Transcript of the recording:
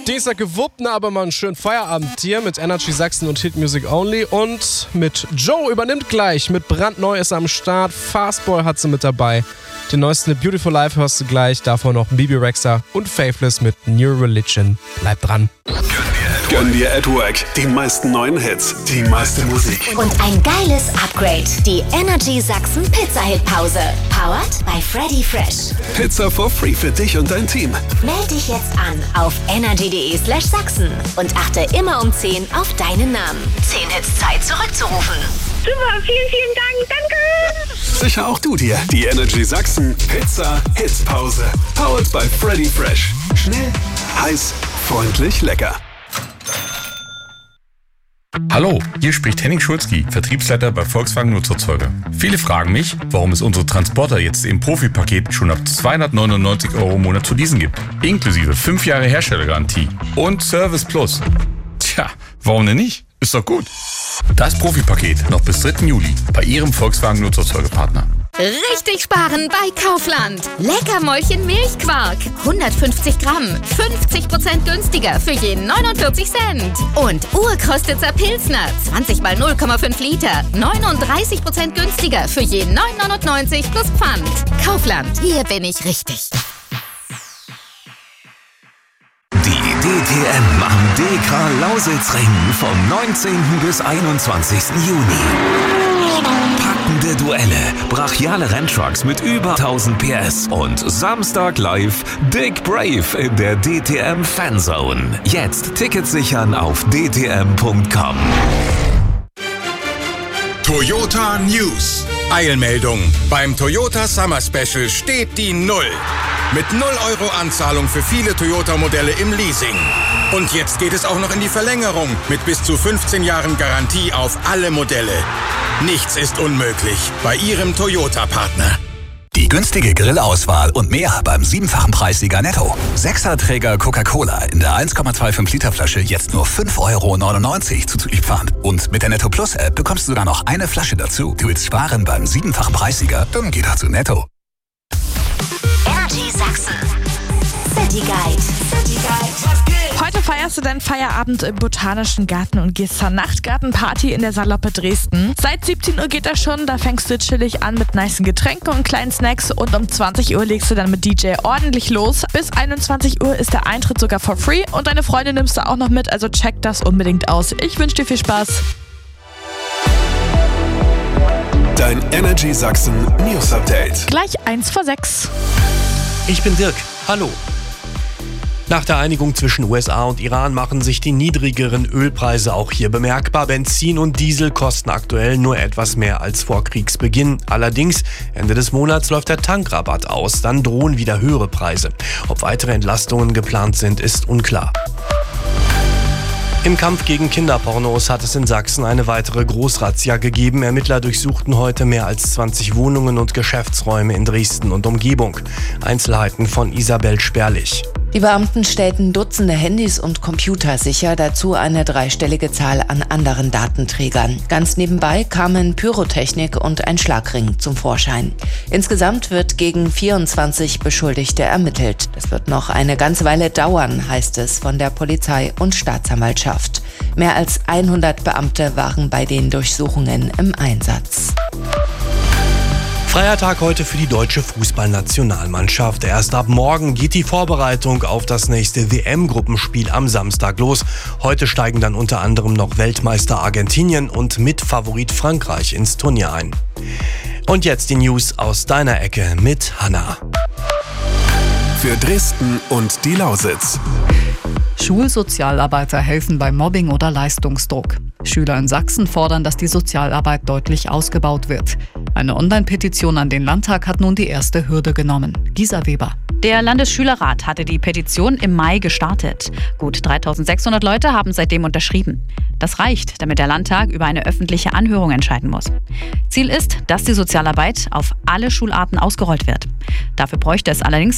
Dienstag gewuppt, aber mal einen schönen Feierabend hier mit Energy Sachsen und Hit Music Only. Und mit Joe übernimmt gleich, mit brandneu ist am Start. Fastball hat sie mit dabei. Den neuesten Beautiful Life hörst du gleich. Davor noch Bibi Rexha und Faithless mit New Religion. Bleib dran. Gönn dir at Work. Die meisten neuen Hits, die meiste Musik. Und ein geiles Upgrade. Die Energy Sachsen Pizza-Hit-Pause. Powered by Freddy Fresh. Pizza for free für dich und dein Team. Meld dich jetzt an auf energy.de/Sachsen und achte immer um 10 auf deinen Namen. 10 Hits Zeit zurückzurufen. Super, vielen Dank, danke! Sicher auch du dir die Energy Sachsen Pizza Hit-Pause. Powered by Freddy Fresh. Schnell, heiß, freundlich, lecker. Hallo, hier spricht Henning Schulzki, Vertriebsleiter bei Volkswagen Nutzerzeuger. Viele fragen mich, warum es unsere Transporter jetzt im Profi-Paket schon ab 299 € im Monat zu leasen gibt. Inklusive 5 Jahre Herstellergarantie und Service Plus. Tja, warum denn nicht? Ist doch gut. Das Profi-Paket noch bis 3. Juli bei Ihrem Volkswagen Nutzerzeugerpartner. Richtig sparen bei Kaufland. Leckermäulchen Milchquark. 150 Gramm. 50% günstiger für jeden 49 Cent. Und Urkostitzer Pilsner. 20 mal 0,5 Liter. 39% günstiger für jeden 9,99 plus Pfand. Kaufland. Hier bin ich richtig. Die DTM am DK Lausitzring vom 19. bis 21. Juni. Packende Duelle, brachiale Renntrucks mit über 1000 PS und Samstag live Dick Brave in der DTM Fanzone. Jetzt Tickets sichern auf dtm.com. Toyota News. Eilmeldung. Beim Toyota Summer Special steht die Null. Mit 0 € Anzahlung für viele Toyota-Modelle im Leasing. Und jetzt geht es auch noch in die Verlängerung mit bis zu 15 Jahren Garantie auf alle Modelle. Nichts ist unmöglich bei Ihrem Toyota-Partner. Die günstige Grillauswahl und mehr beim 7-fachen Preissieger Netto. 6er-Träger Coca-Cola in der 1,25 Liter Flasche jetzt nur 5,99 € zuzüglich Pfand. Und mit der Netto Plus App bekommst du sogar noch eine Flasche dazu. Du willst sparen beim 7-fachen Preissieger? Dann geh doch zu Netto. Energy Sachsen. City Guide. Heute feierst du deinen Feierabend im Botanischen Garten und gehst zur Nachtgartenparty in der Saloppe Dresden. Seit 17 Uhr geht das schon, da fängst du chillig an mit nicen Getränken und kleinen Snacks und um 20 Uhr legst du dann mit DJ ordentlich los. Bis 21 Uhr ist der Eintritt sogar for free und deine Freunde nimmst du auch noch mit, also check das unbedingt aus. Ich wünsche dir viel Spaß. Dein Energy Sachsen News Update. Gleich 5:45. Ich bin Dirk. Hallo. Nach der Einigung zwischen USA und Iran machen sich die niedrigeren Ölpreise auch hier bemerkbar. Benzin und Diesel kosten aktuell nur etwas mehr als vor Kriegsbeginn. Allerdings, Ende des Monats läuft der Tankrabatt aus. Dann drohen wieder höhere Preise. Ob weitere Entlastungen geplant sind, ist unklar. Im Kampf gegen Kinderpornos hat es in Sachsen eine weitere Großrazzia gegeben. Ermittler durchsuchten heute mehr als 20 Wohnungen und Geschäftsräume in Dresden und Umgebung. Einzelheiten von Isabel Sperlich. Die Beamten stellten Dutzende Handys und Computer sicher, dazu eine 3-stellige Zahl an anderen Datenträgern. Ganz nebenbei kamen Pyrotechnik und ein Schlagring zum Vorschein. Insgesamt wird gegen 24 Beschuldigte ermittelt. Das wird noch eine ganze Weile dauern, heißt es von der Polizei und Staatsanwaltschaft. Mehr als 100 Beamte waren bei den Durchsuchungen im Einsatz. Freier Tag heute für die deutsche Fußballnationalmannschaft. Erst ab morgen geht die Vorbereitung auf das nächste WM-Gruppenspiel am Samstag los. Heute steigen dann unter anderem noch Weltmeister Argentinien und Mitfavorit Frankreich ins Turnier ein. Und jetzt die News aus deiner Ecke mit Hanna. Für Dresden und die Lausitz. Schulsozialarbeiter helfen bei Mobbing oder Leistungsdruck. Schüler in Sachsen fordern, dass die Sozialarbeit deutlich ausgebaut wird. Eine Online-Petition an den Landtag hat nun die erste Hürde genommen. Gisa Weber. Der Landesschülerrat hatte die Petition im Mai gestartet. Gut 3600 Leute haben seitdem unterschrieben. Das reicht, damit der Landtag über eine öffentliche Anhörung entscheiden muss. Ziel ist, dass die Sozialarbeit auf alle Schularten ausgerollt wird. Dafür bräuchte es allerdings